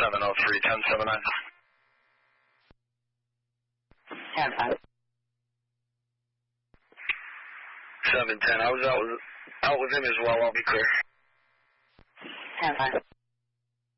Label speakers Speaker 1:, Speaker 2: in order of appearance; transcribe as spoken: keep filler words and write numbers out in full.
Speaker 1: seven oh three, ten seven nine.
Speaker 2: ten five.
Speaker 1: seven ten, I was out with, out with him as well, I'll be clear.
Speaker 2: ten five.